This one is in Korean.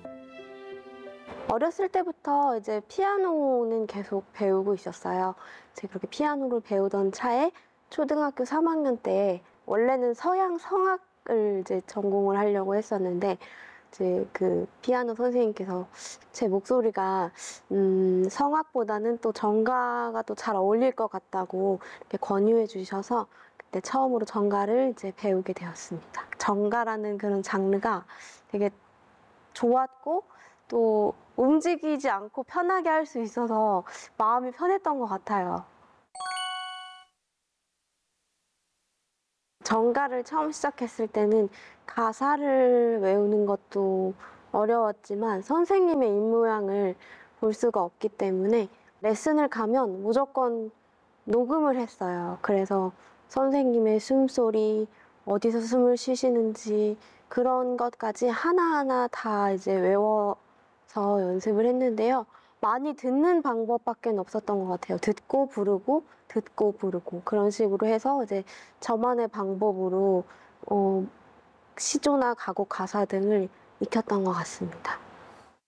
어렸을 때부터 이제 피아노는 계속 배우고 있었어요. 제가 그렇게 피아노를 배우던 차에 초등학교 3학년 때 원래는 서양 성악을 이제 전공을 하려고 했었는데 이제 그 피아노 선생님께서 제 목소리가 성악보다는 또 정가가 또 잘 어울릴 것 같다고 이렇게 권유해 주셔서 그때 처음으로 정가를 이제 배우게 되었습니다. 정가라는 그런 장르가 되게 좋았고 또 움직이지 않고 편하게 할 수 있어서 마음이 편했던 것 같아요. 정가를 처음 시작했을 때는 가사를 외우는 것도 어려웠지만 선생님의 입모양을 볼 수가 없기 때문에 레슨을 가면 무조건 녹음을 했어요. 그래서 선생님의 숨소리, 어디서 숨을 쉬시는지 그런 것까지 하나하나 다 이제 외워서 연습을 했는데요. 많이 듣는 방법밖에 없었던 것 같아요. 듣고 부르고 그런 식으로 해서 이제 저만의 방법으로 시조나 가곡 가사 등을 익혔던 것 같습니다.